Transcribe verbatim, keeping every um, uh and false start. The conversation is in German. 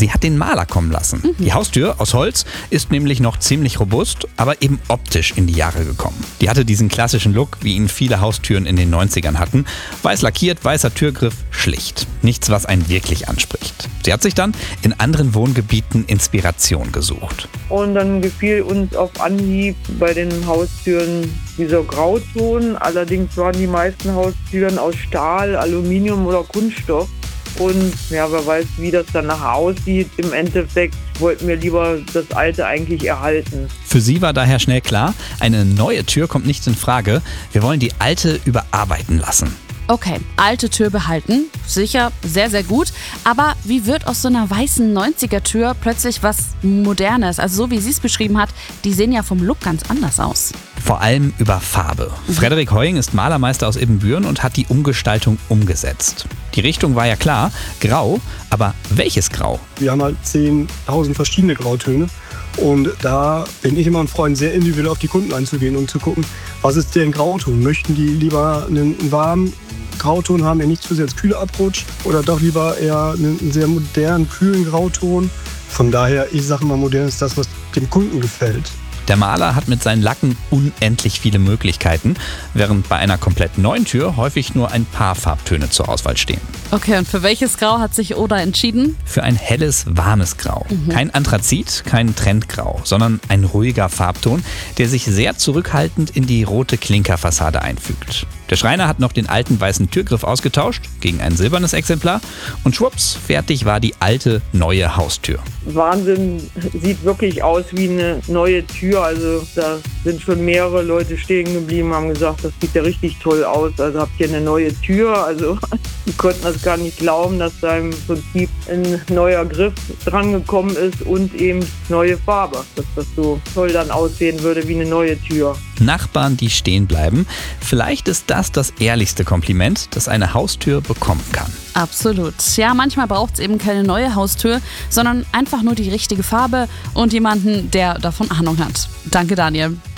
Sie hat den Maler kommen lassen. Mhm. Die Haustür aus Holz ist nämlich noch ziemlich robust, aber eben optisch in die Jahre gekommen. Die hatte diesen klassischen Look, wie ihn viele Haustüren in den neunzigern hatten. Weiß lackiert, weißer Türgriff, schlicht. Nichts, was einen wirklich anspricht. Sie hat sich dann in anderen Wohngebieten Inspiration gesucht. Und dann gefiel uns auf Anhieb bei den Haustüren dieser Grauton. Allerdings waren die meisten Haustüren aus Stahl, Aluminium oder Kunststoff. Und ja, wer weiß, wie das dann nachher aussieht. Im Endeffekt wollten wir lieber das Alte eigentlich erhalten. Für sie war daher schnell klar, eine neue Tür kommt nicht in Frage. Wir wollen die alte überarbeiten lassen. Okay, alte Tür behalten, sicher, sehr, sehr gut. Aber wie wird aus so einer weißen neunziger-Tür plötzlich was Modernes? Also so wie sie es beschrieben hat, die sehen ja vom Look ganz anders aus. Vor allem über Farbe. Frederik Heuing ist Malermeister aus Ibbenbüren und hat die Umgestaltung umgesetzt. Die Richtung war ja klar, grau, aber welches Grau? Wir haben halt zehntausend verschiedene Grautöne. Und da bin ich immer ein Freund, sehr individuell auf die Kunden einzugehen und zu gucken, was ist deren Grauton? Möchten die lieber einen warmen Grauton haben, der nicht zu sehr ins Kühle abrutscht? Oder doch lieber eher einen sehr modernen, kühlen Grauton? Von daher, ich sage immer, modern ist das, was dem Kunden gefällt. Der Maler hat mit seinen Lacken unendlich viele Möglichkeiten, während bei einer komplett neuen Tür häufig nur ein paar Farbtöne zur Auswahl stehen. Okay, und für welches Grau hat sich Oda entschieden? Für ein helles, warmes Grau. Mhm. Kein Anthrazit, kein Trendgrau, sondern ein ruhiger Farbton, der sich sehr zurückhaltend in die rote Klinkerfassade einfügt. Der Schreiner hat noch den alten weißen Türgriff ausgetauscht gegen ein silbernes Exemplar und schwupps, fertig war die alte, neue Haustür. Wahnsinn, sieht wirklich aus wie eine neue Tür. Also da sind schon mehrere Leute stehen geblieben, haben gesagt, das sieht ja richtig toll aus. Also habt ihr eine neue Tür? Also die konnten das gar nicht glauben, dass da im Prinzip ein neuer Griff dran gekommen ist und eben neue Farbe. Dass das so toll dann aussehen würde wie eine neue Tür. Nachbarn, die stehen bleiben. Vielleicht ist das das ehrlichste Kompliment, das eine Haustür bekommen kann. Absolut. Ja, manchmal braucht es eben keine neue Haustür, sondern einfach nur die richtige Farbe und jemanden, der davon Ahnung hat. Danke, Daniel.